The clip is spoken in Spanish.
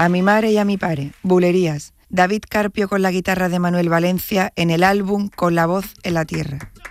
A mi mare y a mi pare, bulerías. David Carpio con la guitarra de Manuel Valencia en el álbum Con la voz en la tierra.